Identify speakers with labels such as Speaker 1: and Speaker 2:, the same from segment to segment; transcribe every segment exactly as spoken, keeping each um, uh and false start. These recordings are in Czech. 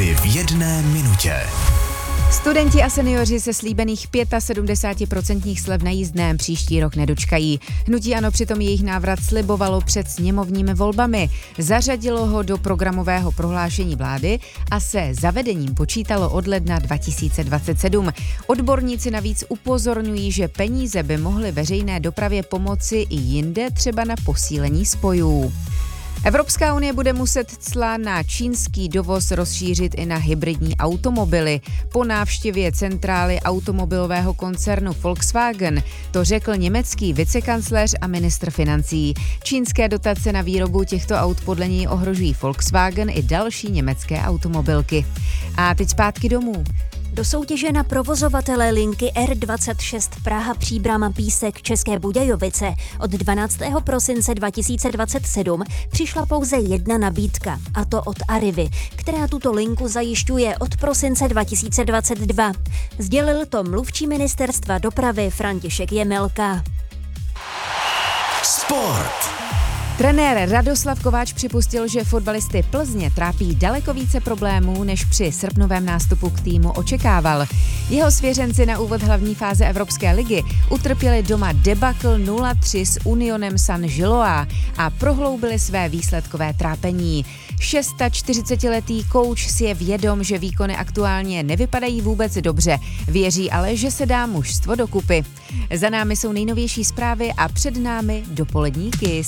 Speaker 1: Tipy v jedné minutě.
Speaker 2: Studenti a seniori se slíbených sedmdesát pět procent slev na jízdném příští rok nedočkají. Hnutí ANO přitom jejich návrat slibovalo před sněmovními volbami. Zařadilo ho do programového prohlášení vlády a se zavedením počítalo od ledna dva tisíce dvacet sedm. Odborníci navíc upozorňují, že peníze by mohly veřejné dopravě pomoci i jinde, třeba na posílení spojů. Evropská unie bude muset cla na čínský dovoz rozšířit i na hybridní automobily. Po návštěvě centrály automobilového koncernu Volkswagen to řekl německý vicekancléř a ministr financí. Čínské dotace na výrobu těchto aut podle něj ohrožují Volkswagen i další německé automobilky. A teď zpátky domů.
Speaker 3: Do soutěže na provozovatele linky R dvacet šest Praha Příbram Písek České Budějovice od dvanáctého prosince dva tisíce dvacet sedm přišla pouze jedna nabídka, a to od Arrivy, která tuto linku zajišťuje od prosince dva tisíce dvacet dva. Sdělil to mluvčí ministerstva dopravy František Jemelka.
Speaker 1: Sport.
Speaker 2: Trenér Radoslav Kováč připustil, že fotbalisty Plzně trápí daleko více problémů, než při srpnovém nástupu k týmu očekával. Jeho svěřenci na úvod hlavní fáze Evropské ligy utrpěli doma debakl nula tři s Unionem San Giloa a prohloubili své výsledkové trápení. čtyřicetišestiletý kouč si je vědom, že výkony aktuálně nevypadají vůbec dobře. Věří ale, že se dá mužstvo dokupy. Za námi jsou nejnovější zprávy a před námi dopolední Kiss.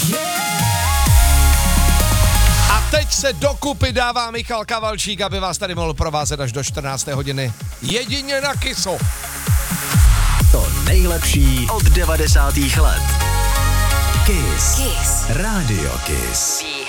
Speaker 4: A teď se dokupy dává Michal Kavalčík, aby vás tady mohl provázet až do čtrnácté hodiny. Jedině na Kissu.
Speaker 1: To nejlepší od devadesátých let. Kiss.
Speaker 5: Kiss.
Speaker 1: Rádio Kiss.